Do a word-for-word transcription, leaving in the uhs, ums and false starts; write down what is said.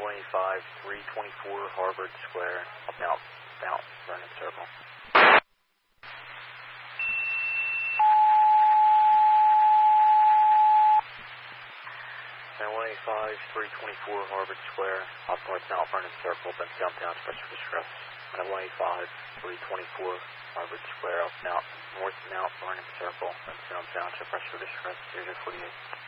one eighty-five, three twenty-four Harvard Square, up Mount, Mount Vernon Circle. one eighty-five, three twenty-four Harvard Square, up North Mount Vernon Circle, Benson Township, pressure distress. one eighty-five, three twenty-four Harvard Square, up Mount, North Mount Vernon Circle, Benson Township, pressure distress, zero forty-eight.